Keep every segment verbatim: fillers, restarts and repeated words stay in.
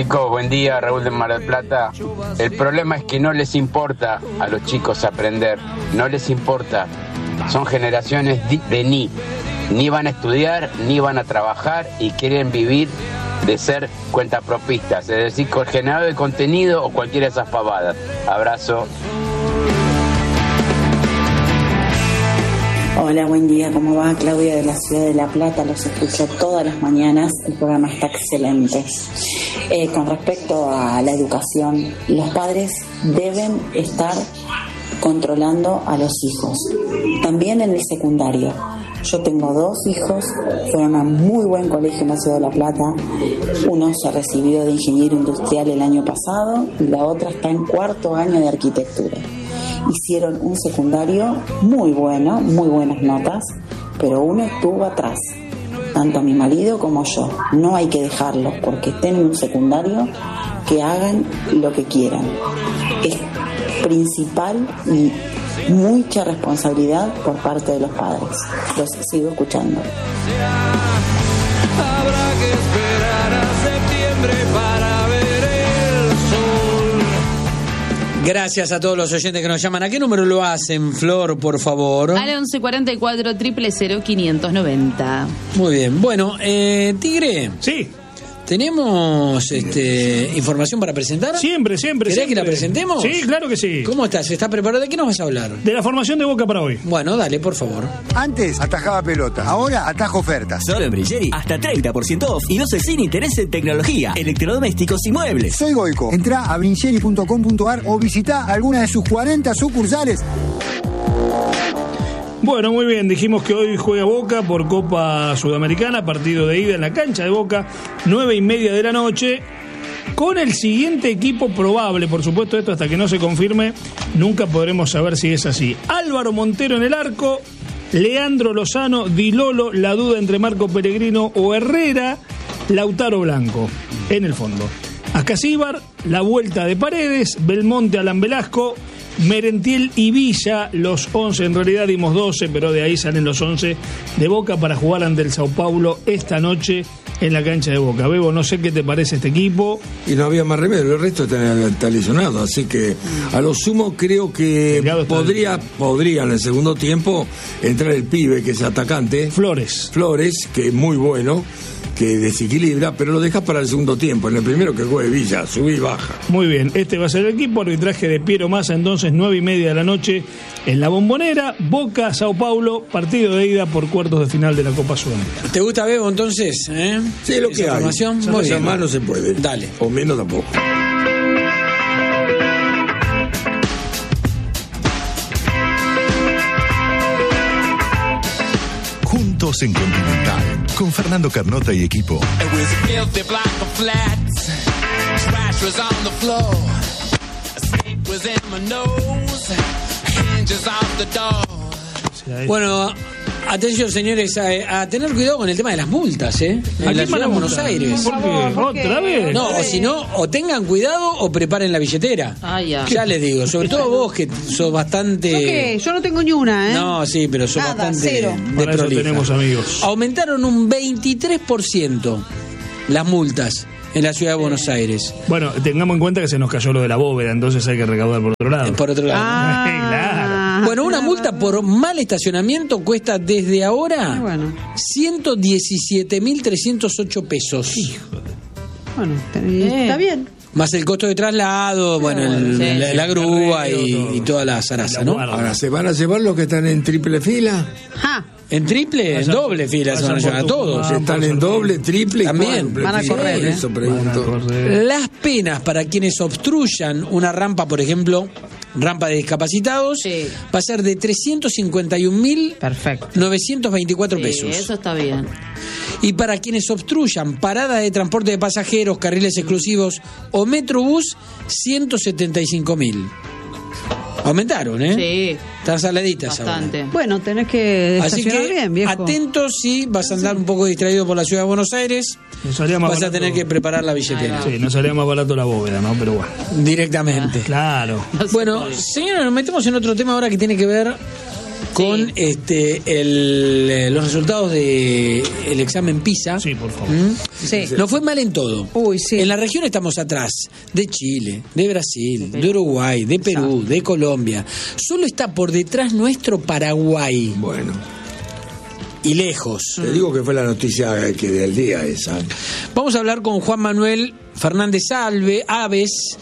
Chicos, buen día, Raúl de Mar del Plata. El problema es que no les importa a los chicos aprender, no les importa. Son generaciones de ni, ni van a estudiar, ni van a trabajar y quieren vivir de ser cuentapropistas, es decir, con generador de contenido o cualquiera de esas pavadas. Abrazo. Hola, buen día, ¿cómo va? Claudia de la Ciudad de La Plata, los escucho todas las mañanas, el programa está excelente. Eh, con respecto a la educación, los padres deben estar controlando a los hijos, también en el secundario. Yo tengo dos hijos, fueron a muy buen colegio en la Ciudad de La Plata, uno se recibió de ingeniero industrial el año pasado y la otra está en cuarto año de arquitectura. Hicieron un secundario muy bueno, muy buenas notas, pero uno estuvo atrás, tanto mi marido como yo. No hay que dejarlos porque estén en un secundario, que hagan lo que quieran. Es principal y mucha responsabilidad por parte de los padres. Los sigo escuchando. Habrá que esperar a septiembre para ver el sol. Gracias a todos los oyentes que nos llaman. ¿A qué número lo hacen, Flor, por favor? Al once cuarenta y cuatro, cero cero cero, quinientos noventa. Muy bien. Bueno, eh, Tigre. Sí. ¿Tenemos este, información para presentar? Siempre, siempre. ¿Querés siempre. que la presentemos? Sí, claro que sí. ¿Cómo estás? ¿Estás preparado? ¿De qué nos vas a hablar? De la formación de Boca para hoy. Bueno, dale, por favor. Antes atajaba pelota, ahora atajo ofertas. Solo en Brilleri, hasta treinta por ciento off y doce sin interés en tecnología, electrodomésticos y muebles. Soy Goico. Entrá a brilleri punto com punto ar o visitá alguna de sus cuarenta sucursales. Bueno, muy bien, dijimos que hoy juega Boca por Copa Sudamericana, partido de ida en la cancha de Boca, nueve y media de la noche, con el siguiente equipo probable. Por supuesto, esto hasta que no se confirme, nunca podremos saber si es así. Álvaro Montero en el arco, Leandro Lozano, Di Lolo, la duda entre Marco Pellegrino o Herrera, Lautaro Blanco en el fondo. Ascasíbar, la vuelta de Paredes, Belmonte, Alan Velasco, Merentiel y Villa, los once, en realidad dimos doce, pero de ahí salen los once de Boca para jugar ante el Sao Paulo esta noche en la cancha de Boca. Bebo, no sé qué te parece este equipo. Y no había más remedio, el resto está, está lesionado, así que a lo sumo creo que podría, podría en el segundo tiempo entrar el pibe, que es atacante. Flores. Flores, que es muy bueno, que desequilibra, pero lo dejas para el segundo tiempo. En el primero que juegue Villa, subí y baja. Muy bien, este va a ser el equipo, arbitraje de Piero Massa, entonces nueve y media de la noche en la Bombonera, Boca, Sao Paulo, partido de ida por cuartos de final de la Copa Sudamericana. ¿Te gusta, Bebo, entonces? ¿Eh? Sí, lo que hay. Información. Muy bien. Más no se puede. Dale. O menos tampoco. Juntos en Continental, con Fernando Carnota y equipo. Bueno, atención, señores, a, a tener cuidado con el tema de las multas, ¿eh? En la ciudad de Buenos Aires. ¿Por qué? ¿Otra vez? No, o si no, o tengan cuidado o preparen la billetera. Ah, ya. Ya les digo, sobre todo vos que sos bastante... ¿Yo qué? Yo no tengo ni una, ¿eh? No, sí, pero sos Nada, bastante cero. Para eso tenemos amigos. Aumentaron un veintitrés por ciento las multas en la ciudad de Buenos Aires. Bueno, tengamos en cuenta que se nos cayó lo de la bóveda, entonces hay que recaudar por otro lado. Por otro lado. Ah, claro. Bueno, una multa por mal estacionamiento cuesta desde ahora bueno. ciento diecisiete mil trescientos ocho pesos. Bueno, está, está bien. Más el costo de traslado, bueno, el, sí, la, sí, la grúa y, y toda la zaraza, ¿no? Ahora, ¿se van a llevar los que están en triple fila? Ja. En triple, en doble fila se van a llevar a todos. Si están en doble, triple, también van a correr, ¿eh? Eso pregunto. Las penas para quienes obstruyan una rampa, por ejemplo, rampa de discapacitados, sí, va a ser de trescientos cincuenta y un mil novecientos veinticuatro sí, pesos. Eso está bien. Y para quienes obstruyan parada de transporte de pasajeros, carriles exclusivos o Metrobús, ciento setenta y cinco mil. Aumentaron, ¿eh? Sí. Están saladitas bastante. ahora. Bueno, tenés que Así que bien, viejo. atentos si vas a andar un poco distraído por la ciudad de Buenos Aires, vas barato. a tener que preparar la billetera. Sí, no salía más barato la bóveda, ¿no? Pero bueno. Directamente. Claro. Bueno, señores, nos metemos en otro tema ahora que tiene que ver con sí. este el, los resultados del de examen PISA. Sí, por favor. ¿Mm? Sí. Nos fue mal en todo. Uy, sí. En la región estamos atrás de Chile, de Brasil, de, de Uruguay, de Perú, Exacto. de Colombia. Solo está por detrás nuestro Paraguay. Bueno. Y lejos. Te digo que fue la noticia que del día esa. Vamos a hablar con Juan Manuel Fernández Alves, Aves,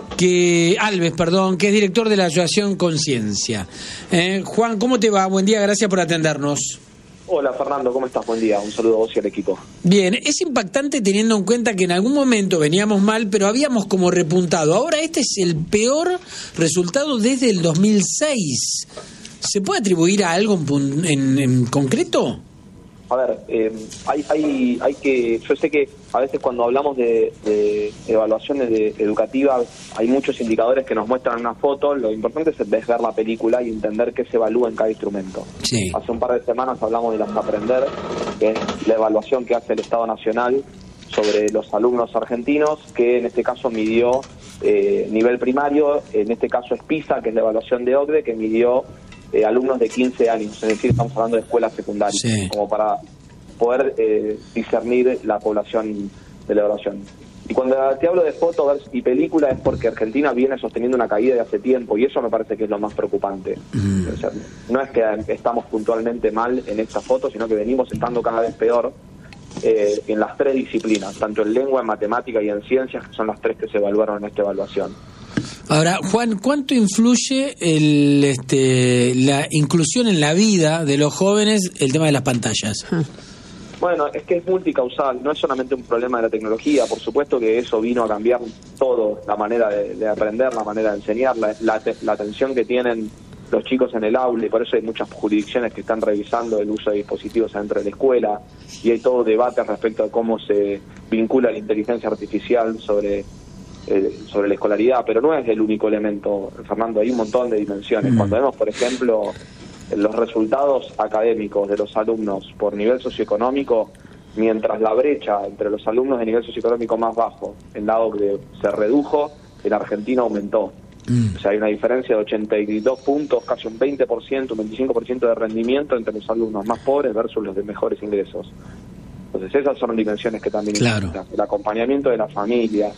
que Alves, perdón, que es director de la Asociación Conciencia. Eh, Juan, ¿cómo te va? Buen día, gracias por atendernos. Hola Fernando, ¿cómo estás? Buen día, un saludo a vos y al equipo. Bien, es impactante teniendo en cuenta que en algún momento veníamos mal, pero habíamos como repuntado. Ahora este es el peor resultado desde el dos mil seis. ¿Se puede atribuir a algo en, en, en concreto? A ver, eh, hay, hay, hay que, yo sé que a veces cuando hablamos de, de evaluaciones de, educativas hay muchos indicadores que nos muestran una foto. Lo importante es ver la película y entender qué se evalúa en cada instrumento. Sí. Hace un par de semanas hablamos de las Aprender, que es la evaluación que hace el Estado Nacional sobre los alumnos argentinos, que en este caso midió eh, nivel primario, en este caso es PISA, que es la evaluación de OCDE, que midió Eh, alumnos de quince años, es decir, estamos hablando de escuelas secundarias, sí. como para poder eh, discernir la población de la evaluación. Y cuando te hablo de fotos y película es porque Argentina viene sosteniendo una caída de hace tiempo, y eso me parece que es lo más preocupante. Mm. O sea, no es que estamos puntualmente mal en esta foto, sino que venimos estando cada vez peor eh, en las tres disciplinas, tanto en lengua, en matemática y en ciencias, que son las tres que se evaluaron en esta evaluación. Ahora, Juan, ¿cuánto influye el, este, la inclusión en la vida de los jóvenes el tema de las pantallas? Bueno, es que es multicausal, no es solamente un problema de la tecnología, por supuesto que eso vino a cambiar todo, la manera de, de aprender, la manera de enseñar, la, la, la atención que tienen los chicos en el aula, y por eso hay muchas jurisdicciones que están revisando el uso de dispositivos dentro de la escuela, y hay todo debate respecto a cómo se vincula la inteligencia artificial sobre... Eh, sobre la escolaridad, pero no es el único elemento, Fernando, hay un montón de dimensiones. Mm. Cuando vemos, por ejemplo, los resultados académicos de los alumnos por nivel socioeconómico, mientras la brecha entre los alumnos de nivel socioeconómico más bajo en la OCDE se redujo, en Argentina aumentó. Mm. O sea, hay una diferencia de ochenta y dos puntos, casi un veinte por ciento, un veinticinco por ciento de rendimiento entre los alumnos más pobres versus los de mejores ingresos. Entonces esas son dimensiones que también claro. importan. El acompañamiento de las familias.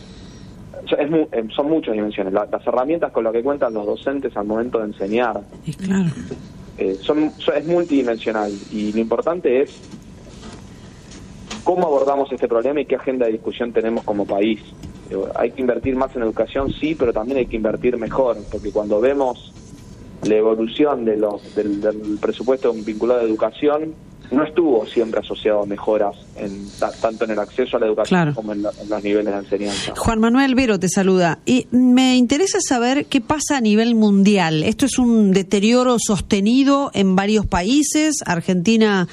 Es muy, son muchas dimensiones. La, las herramientas con las que cuentan los docentes al momento de enseñar sí, claro. eh, son, son, es multidimensional, y lo importante es cómo abordamos este problema y qué agenda de discusión tenemos como país. Eh, hay que invertir más en educación, sí, pero también hay que invertir mejor, porque cuando vemos la evolución de los, del, del presupuesto vinculado a educación, no estuvo siempre asociado a mejoras en, ta, tanto en el acceso a la educación claro. como en, la, en los niveles de enseñanza. Juan Manuel Vero te saluda. Y me interesa saber qué pasa a nivel mundial. ¿Esto es un deterioro sostenido en varios países? Argentina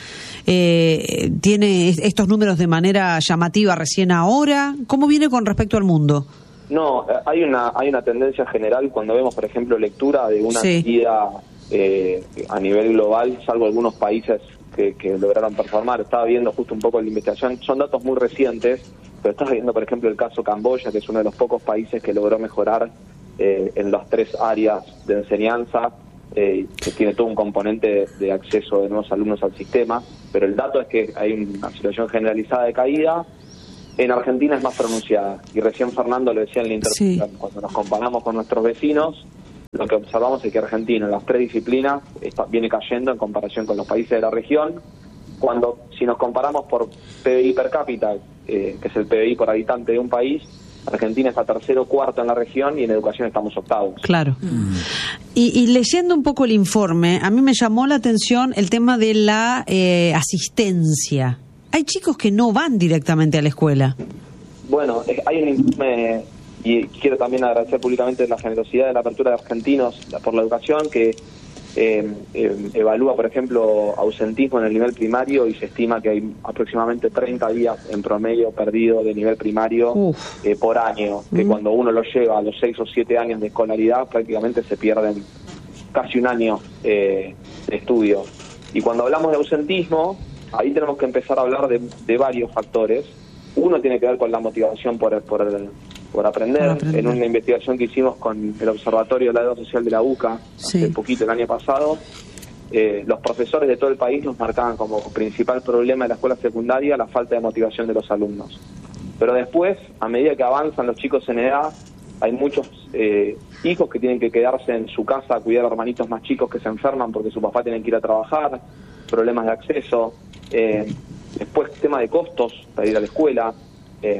eh, tiene estos números de manera llamativa recién ahora. ¿Cómo viene con respecto al mundo? No, hay una hay una tendencia general cuando vemos, por ejemplo, lectura de una sí. medida eh, a nivel global, salvo algunos países Que, que lograron performar. Estaba viendo justo un poco la investigación, son datos muy recientes, pero estaba viendo, por ejemplo, el caso Camboya, que es uno de los pocos países que logró mejorar eh, en las tres áreas de enseñanza, eh, que tiene todo un componente de, de acceso de nuevos alumnos al sistema, pero el dato es que hay una situación generalizada de caída. En Argentina es más pronunciada, y recién Fernando lo decía en la introducción, sí. cuando nos comparamos con nuestros vecinos, lo que observamos es que Argentina en las tres disciplinas está, viene cayendo en comparación con los países de la región. Cuando, si nos comparamos por P B I per cápita, eh, que es el P B I por habitante de un país, Argentina está tercero o cuarto en la región, y en educación estamos octavos. Claro. Mm. Y, y leyendo un poco el informe, a mí me llamó la atención el tema de la eh, asistencia. Hay chicos que no van directamente a la escuela. Bueno, hay un informe... Y quiero también agradecer públicamente la generosidad de la apertura de Argentinos por la Educación, que eh, eh, evalúa, por ejemplo, ausentismo en el nivel primario, y se estima que hay aproximadamente treinta días en promedio perdido de nivel primario eh, por año, que mm. cuando uno lo lleva a los seis o siete años de escolaridad, prácticamente se pierden casi un año eh, de estudio. Y cuando hablamos de ausentismo, ahí tenemos que empezar a hablar de, de varios factores. Uno tiene que ver con la motivación por, por el... por aprender. aprender. En una investigación que hicimos con el Observatorio de la Deuda Social de la U C A, sí. hace poquito, el año pasado, eh, los profesores de todo el país nos marcaban como principal problema de la escuela secundaria la falta de motivación de los alumnos. Pero después, a medida que avanzan los chicos en edad, hay muchos eh, hijos que tienen que quedarse en su casa a cuidar a hermanitos más chicos que se enferman porque su papá tiene que ir a trabajar, problemas de acceso, eh, después tema de costos para ir a la escuela, eh,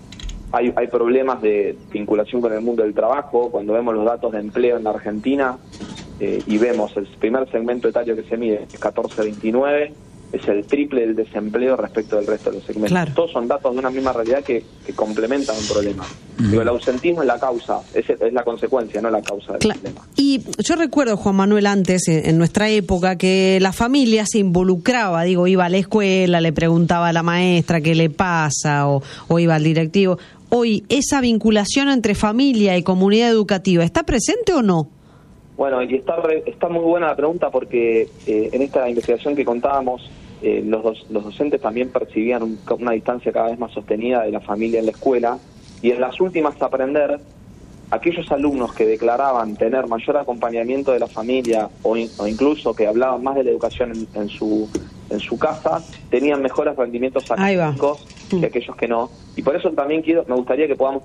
hay, hay problemas de vinculación con el mundo del trabajo. Cuando vemos los datos de empleo en la Argentina eh, y vemos el primer segmento etario que se mide, es catorce a veintinueve, es el triple del desempleo respecto del resto de los segmentos. Claro. Todos son datos de una misma realidad que, que complementan un problema. Mm. Digo, el ausentismo es la causa, es, es la consecuencia, no la causa del claro. problema. Y yo recuerdo, Juan Manuel, antes, en, en nuestra época, que la familia se involucraba, digo, iba a la escuela, le preguntaba a la maestra qué le pasa, o, o iba al directivo. Hoy, ¿esa vinculación entre familia y comunidad educativa está presente o no? Bueno, y está, re, está muy buena la pregunta porque eh, en esta investigación que contábamos, eh, los, dos, los docentes también percibían un, una distancia cada vez más sostenida de la familia en la escuela, y en las últimas a aprender, aquellos alumnos que declaraban tener mayor acompañamiento de la familia o, in, o incluso que hablaban más de la educación en, en su en su casa, tenían mejores rendimientos académicos que aquellos que no. Y por eso también quiero me gustaría que podamos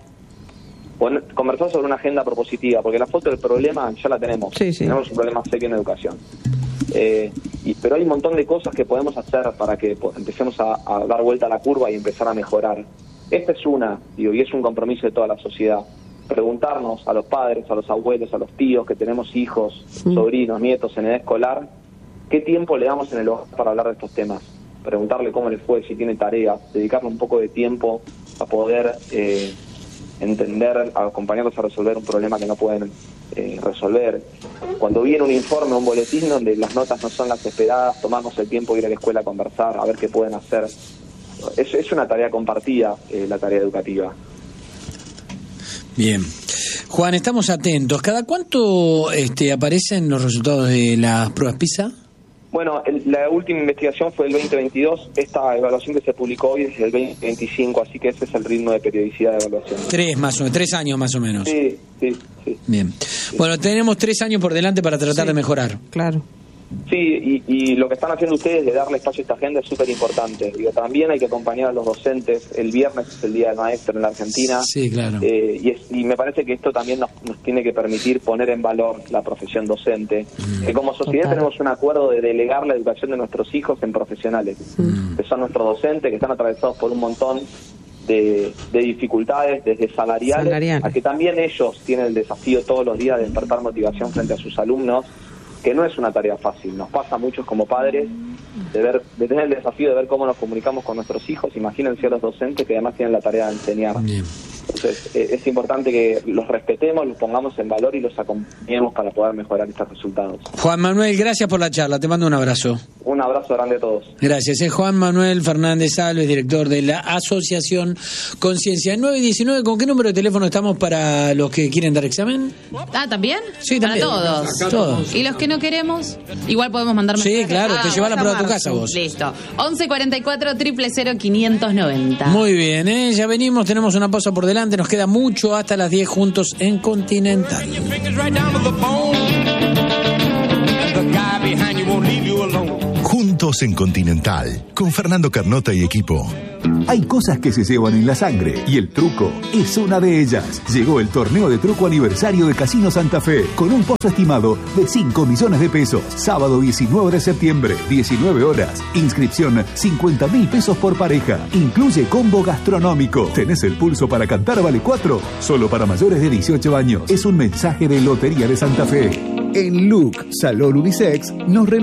conversar sobre una agenda propositiva, porque la foto del problema ya la tenemos. Sí, sí. Tenemos un problema serio en educación. Eh, y, pero hay un montón de cosas que podemos hacer para que pues, empecemos a, a dar vuelta a la curva y empezar a mejorar. Esta es una, digo, y es un compromiso de toda la sociedad. Preguntarnos a los padres, a los abuelos, a los tíos que tenemos hijos, mm. sobrinos, nietos en edad escolar, ¿qué tiempo le damos en el hogar para hablar de estos temas? Preguntarle cómo le fue, si tiene tareas, dedicarle un poco de tiempo a poder... Eh, entender, acompañarlos a resolver un problema que no pueden eh, resolver. Cuando viene un informe, un boletín donde las notas no son las esperadas, tomarnos el tiempo de ir a la escuela a conversar, a ver qué pueden hacer. Es, es una tarea compartida, eh, la tarea educativa. Bien. Juan, estamos atentos. ¿Cada cuánto este, aparecen los resultados de las pruebas PISA? Bueno, el, la última investigación fue el veinte veintidós, esta evaluación que se publicó hoy es el veinte veinticinco, así que ese es el ritmo de periodicidad de evaluación. Tres más o menos, tres años más o menos. Sí, sí, sí. Bien. Sí. Bueno, tenemos tres años por delante para tratar sí. de mejorar. Claro. Sí, y, y lo que están haciendo ustedes de darle espacio a esta agenda es súper importante. Digo, también hay que acompañar a los docentes. El viernes es el Día del Maestro en la Argentina. Sí, claro. Eh, y, es, y me parece que esto también nos, nos tiene que permitir poner en valor la profesión docente. Mm. Que como sociedad Total. tenemos un acuerdo de delegar la educación de nuestros hijos en profesionales, mm. que son nuestros docentes, que están atravesados por un montón de, de dificultades, desde salariales, Salarial. a que también ellos tienen el desafío todos los días de despertar motivación frente a sus alumnos, que no es una tarea fácil. Nos pasa a muchos como padres de ver, de tener el desafío de ver cómo nos comunicamos con nuestros hijos. Imagínense a los docentes que además tienen la tarea de enseñar. Bien. Entonces eh, es importante que los respetemos, los pongamos en valor y los acompañemos para poder mejorar estos resultados. Juan Manuel, gracias por la charla, te mando un abrazo. Un abrazo grande a todos. Gracias. Es Juan Manuel Fernández Alves, director de la Asociación Conciencia. nueve diecinueve, ¿con qué número de teléfono estamos para los que quieren dar examen? Ah, ¿también? Sí, también. Para todos. Todos. ¿Y los que no queremos? Igual podemos mandar mensajes. Sí, claro, ah, te lleva la prueba a tu casa vos. Listo. once cuarenta y cuatro, cero cero cero, quinientos noventa. Muy bien, ¿eh? Ya venimos, tenemos una pausa por delante, nos queda mucho hasta las diez juntos en Continental. Juntos en Continental, con Fernando Carnota y equipo. Hay cosas que se llevan en la sangre y el truco es una de ellas. Llegó el torneo de truco aniversario de Casino Santa Fe con un pozo estimado de cinco millones de pesos. Sábado diecinueve de septiembre, diecinueve horas. Inscripción cincuenta mil pesos por pareja. Incluye combo gastronómico. ¿Tenés el pulso para cantar? Vale cuatro. Solo para mayores de dieciocho años. Es un mensaje de Lotería de Santa Fe. En Look Salón Unisex nos